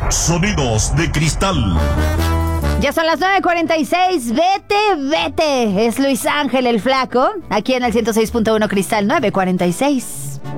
Sonidos de cristal. Ya son las 9:46. Vete. Es Luis Ángel el Flaco. Aquí en el 106.1 Cristal 9:46.